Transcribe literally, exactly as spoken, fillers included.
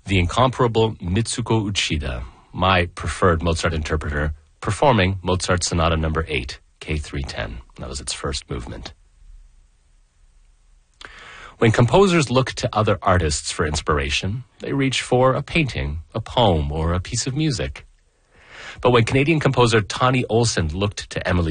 the incomparable Mitsuko Uchida, my preferred Mozart interpreter, performing Mozart Sonata number eight, K three ten. That was its first movement. When composers look to other artists for inspiration, they reach for a painting, a poem, or a piece of music. But when Canadian composer Tawny Olson looked to Emily